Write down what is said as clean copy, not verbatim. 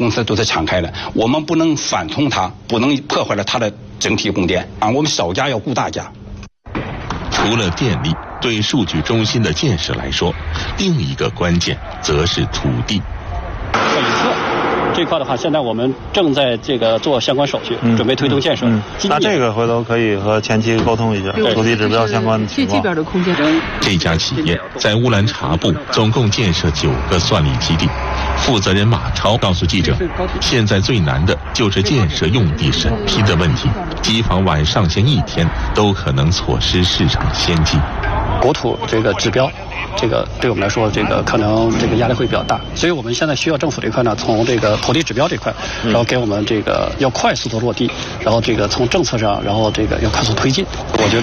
公司都是敞开的，我们不能反通它，不能破坏了它的整体供电啊！我们小家要顾大家。 除了电力，对数据中心的建设来说，另一个关键则是土地。 本侧这块的话，现在我们正在这个做相关手续，准备推动建设。 那这个回头可以和前期沟通一下，土地指标相关的情况。 这边的空间。 这家企业在乌兰察布总共建设9个算力基地。负责人马超告诉记者，现在最难的就是建设用地审批的问题，机房晚上线1天都可能错失市场先机。 国土这个指标，这个对我们来说，这个可能这个压力会比较大，所以我们现在需要政府这块呢，从这个土地指标这块，然后给我们这个要快速的落地，然后这个从政策上，然后这个要快速推进。我觉得。